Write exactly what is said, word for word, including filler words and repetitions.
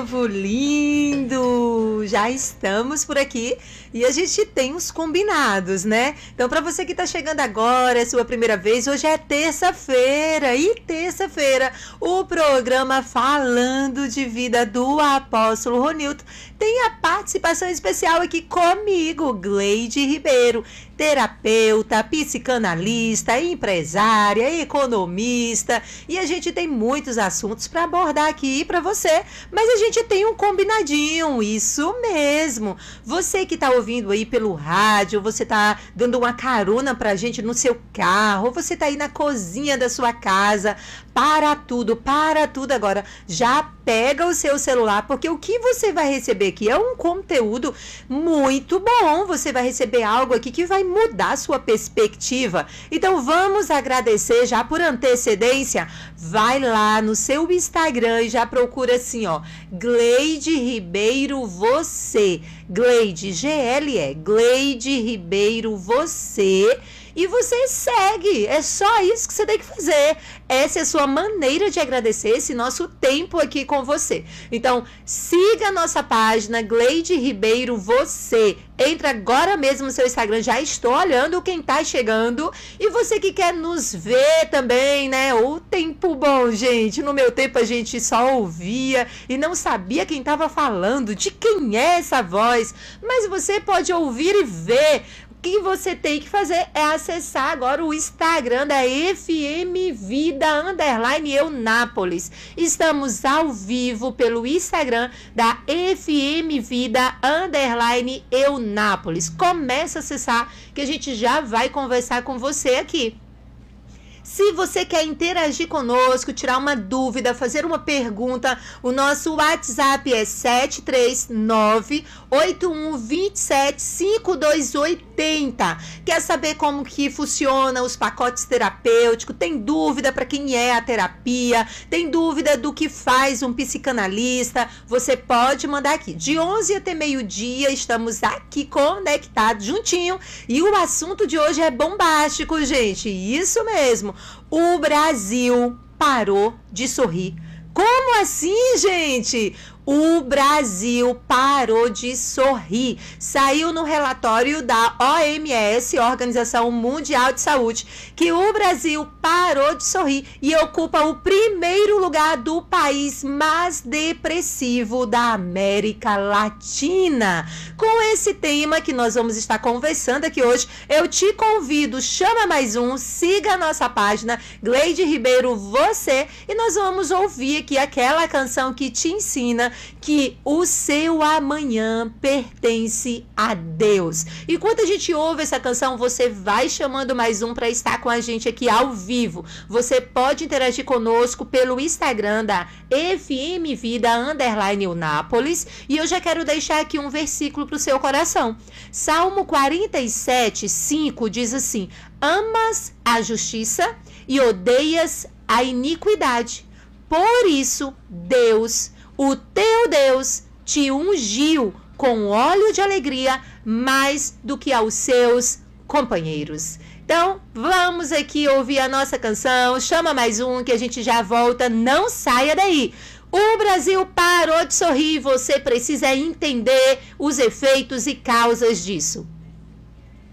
povo lindo! Já estamos por aqui e a gente tem uns combinados, né? Então, para você que está chegando agora, é sua primeira vez, hoje é terça-feira e terça-feira o programa Falando de Vida do Apóstolo Ronilton tem a participação especial aqui comigo, Gleide Ribeiro, terapeuta, psicanalista, empresária, economista, e a gente tem muitos assuntos para abordar aqui para você, mas a gente tem um combinadinho, isso mesmo. Você que está ouvindo aí pelo rádio, você está dando uma carona para a gente no seu carro, você está aí na cozinha da sua casa, para tudo, para tudo agora, já pega o seu celular, porque o que você vai receber aqui é um conteúdo muito bom, você vai receber algo aqui que vai mudar a sua perspectiva. Então vamos agradecer já por antecedência. Vai lá no seu Instagram e já procura assim, ó, Gleide Ribeiro Você, Gleide, G L E, Gleide Ribeiro Você, e você segue, é só isso que você tem que fazer. Essa é a sua maneira de agradecer esse nosso tempo aqui com você. Então, siga a nossa página, Gleide Ribeiro Você. Entra agora mesmo no seu Instagram, já estou olhando quem tá chegando. E você que quer nos ver também, né? O tempo bom, gente. No meu tempo a gente só ouvia e não sabia quem tava falando, de quem é essa voz. Mas você pode ouvir e ver. O que você tem que fazer é acessar agora o Instagram da F M Vida Underline Eunápolis. Estamos ao vivo pelo Instagram da F M Vida Underline Eunápolis. Começa a acessar que a gente já vai conversar com você aqui. Se você quer interagir conosco, tirar uma dúvida, fazer uma pergunta, o nosso WhatsApp é sete três nove, oito um dois sete, cinco dois oito zero. Quer saber como que funciona os pacotes terapêuticos? Tem dúvida para quem é a terapia? Tem dúvida do que faz um psicanalista? Você pode mandar aqui. De onze até meio-dia estamos aqui conectados juntinho e o assunto de hoje é bombástico, gente. Isso mesmo. O Brasil parou de sorrir. Como assim, gente? O Brasil parou de sorrir. Saiu no relatório da O M S, Organização Mundial de Saúde, que o Brasil parou de sorrir e ocupa o primeiro lugar do país mais depressivo da América Latina. Com esse tema que nós vamos estar conversando aqui hoje, eu te convido, chama mais um, siga a nossa página, Gleide Ribeiro Você, e nós vamos ouvir aqui aquela canção que te ensina que o seu amanhã pertence a Deus. Enquanto a gente ouve essa canção, você vai chamando mais um para estar com a gente aqui ao vivo. Você pode interagir conosco pelo Instagram da F M Vida Underline Eunápolis. E eu já quero deixar aqui um versículo para o seu coração. Salmo quarenta e sete, cinco diz assim: amas a justiça e odeias a iniquidade. Por isso, Deus, o teu Deus, te ungiu com óleo de alegria mais do que aos seus companheiros. Então, vamos aqui ouvir a nossa canção. Chama mais um que a gente já volta. Não saia daí. O Brasil parou de sorrir. Você precisa entender os efeitos e causas disso.